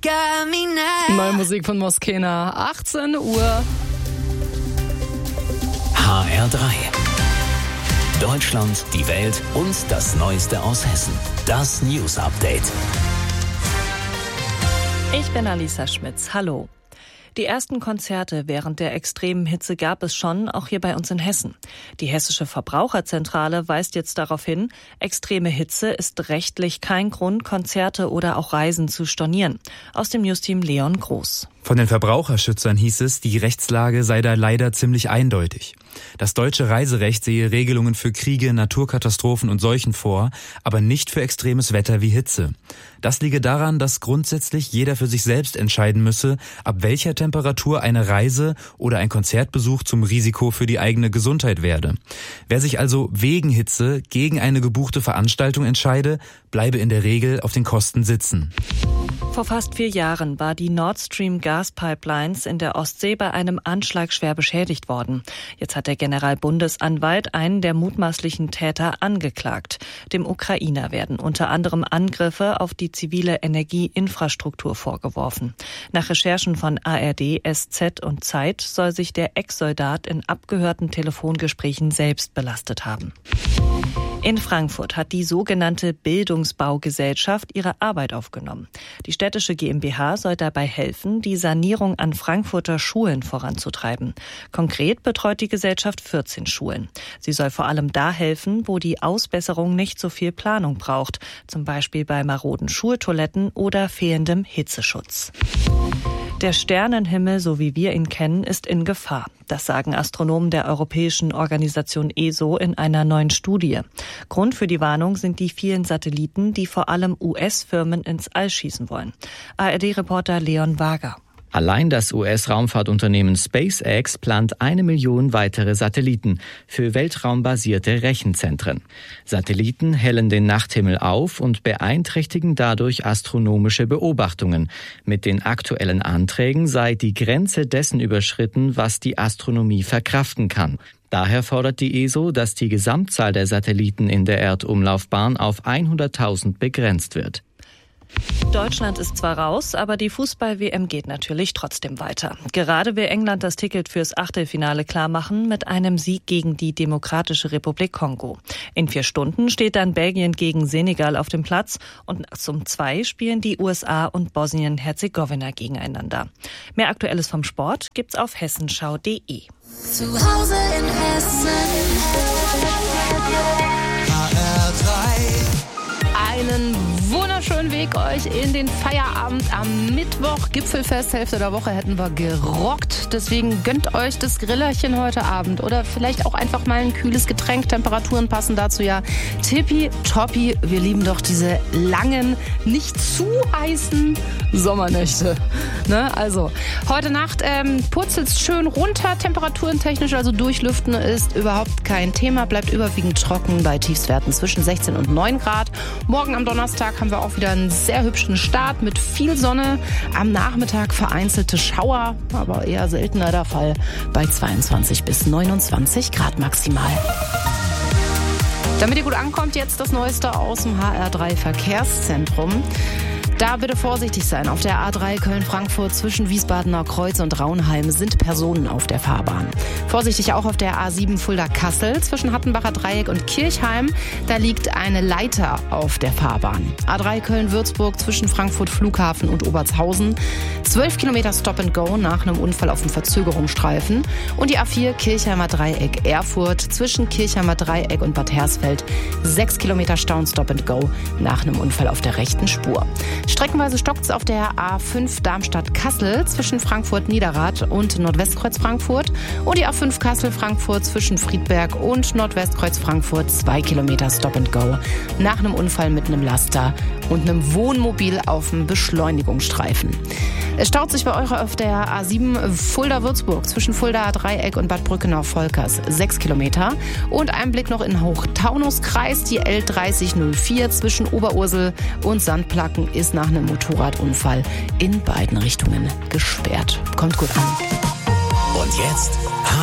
got me now. Neue Musik von Moskena, 18 Uhr. HR3. Deutschland, die Welt und das Neueste aus Hessen. Das News Update. Ich bin Alisa Schmitz. Hallo. Die ersten Konzerte während der extremen Hitze gab es schon, auch hier bei uns in Hessen. Die Hessische Verbraucherzentrale weist jetzt darauf hin, extreme Hitze ist rechtlich kein Grund, Konzerte oder auch Reisen zu stornieren. Aus dem Newsteam Leon Groß. Von den Verbraucherschützern hieß es, die Rechtslage sei da leider ziemlich eindeutig. Das deutsche Reiserecht sehe Regelungen für Kriege, Naturkatastrophen und Seuchen vor, aber nicht für extremes Wetter wie Hitze. Das liege daran, dass grundsätzlich jeder für sich selbst entscheiden müsse, ab welcher Temperatur eine Reise oder ein Konzertbesuch zum Risiko für die eigene Gesundheit werde. Wer sich also wegen Hitze gegen eine gebuchte Veranstaltung entscheide, bleibe in der Regel auf den Kosten sitzen. Vor fast 4 Jahren war die Nord Stream Gaspipelines in der Ostsee bei einem Anschlag schwer beschädigt worden. Jetzt hat der Generalbundesanwalt einen der mutmaßlichen Täter angeklagt. Dem Ukrainer werden unter anderem Angriffe auf die zivile Energieinfrastruktur vorgeworfen. Nach Recherchen von ARD, SZ und Zeit soll sich der Ex-Soldat in abgehörten Telefongesprächen selbst belastet haben. In Frankfurt hat die sogenannte Bildungsbaugesellschaft ihre Arbeit aufgenommen. Die städtische GmbH soll dabei helfen, die Sanierung an Frankfurter Schulen voranzutreiben. Konkret betreut die Gesellschaft 14 Schulen. Sie soll vor allem da helfen, wo die Ausbesserung nicht so viel Planung braucht, zum Beispiel bei maroden Schultoiletten oder fehlendem Hitzeschutz. Der Sternenhimmel, so wie wir ihn kennen, ist in Gefahr. Das sagen Astronomen der Europäischen Organisation ESO in einer neuen Studie. Grund für die Warnung sind die vielen Satelliten, die vor allem US-Firmen ins All schießen wollen. ARD-Reporter Leon Wager. Allein das US-Raumfahrtunternehmen SpaceX plant 1 Million weitere Satelliten für weltraumbasierte Rechenzentren. Satelliten hellen den Nachthimmel auf und beeinträchtigen dadurch astronomische Beobachtungen. Mit den aktuellen Anträgen sei die Grenze dessen überschritten, was die Astronomie verkraften kann. Daher fordert die ESO, dass die Gesamtzahl der Satelliten in der Erdumlaufbahn auf 100.000 begrenzt wird. Deutschland ist zwar raus, aber die Fußball-WM geht natürlich trotzdem weiter. Gerade will England das Ticket fürs Achtelfinale klarmachen mit einem Sieg gegen die Demokratische Republik Kongo. In 4 Stunden steht dann Belgien gegen Senegal auf dem Platz und zum 2 spielen die USA und Bosnien-Herzegowina gegeneinander. Mehr Aktuelles vom Sport gibt's auf hessenschau.de. Zu Hause in Hessen. Einen wunderschönen Weg euch in den Feierabend am Mittwoch. Gipfelfest, Hälfte der Woche hätten wir gerockt. Deswegen gönnt euch das Grillerchen heute Abend. Oder vielleicht auch einfach mal ein kühles Getränk. Temperaturen passen dazu ja tippitoppi. Wir lieben doch diese langen, nicht zu heißen Sommernächte. Ne? Also, heute Nacht purzelt es schön runter. Temperaturen-technisch, also durchlüften ist überhaupt kein Thema. Bleibt überwiegend trocken bei Tiefstwerten zwischen 16 und 9 Grad. Morgen am Donnerstag haben wir auch wieder einen sehr hübschen Start mit viel Sonne. Am Nachmittag vereinzelte Schauer, aber eher seltener der Fall bei 22 bis 29 Grad maximal. Damit ihr gut ankommt, jetzt das Neueste aus dem HR3 Verkehrszentrum. Da bitte vorsichtig sein. Auf der A3 Köln-Frankfurt zwischen Wiesbadener Kreuz und Raunheim sind Personen auf der Fahrbahn. Vorsichtig auch auf der A7 Fulda-Kassel zwischen Hattenbacher Dreieck und Kirchheim. Da liegt eine Leiter auf der Fahrbahn. A3 Köln-Würzburg zwischen Frankfurt Flughafen und Obertshausen. 12 Kilometer Stop and Go nach einem Unfall auf dem Verzögerungsstreifen. Und die A4 Kirchheimer Dreieck Erfurt zwischen Kirchheimer Dreieck und Bad Hersfeld. 6 Kilometer Stau und Stop and Go nach einem Unfall auf der rechten Spur. Streckenweise stockt es auf der A5 Darmstadt-Kassel zwischen Frankfurt-Niederrad und Nordwestkreuz Frankfurt und die A5 Kassel-Frankfurt zwischen Friedberg und Nordwestkreuz Frankfurt 2 Kilometer Stop and Go nach einem Unfall mit einem Laster und einem Wohnmobil auf dem Beschleunigungsstreifen. Es staut sich bei euch auf der A7 Fulda-Würzburg zwischen Fulda-Dreieck und Bad Brückenau-Volkers 6 Kilometer und ein Blick noch in Hochtaunuskreis. Die L3004 zwischen Oberursel und Sandplaken ist nach einem Motorradunfall in beiden Richtungen gesperrt. Kommt gut an. Und jetzt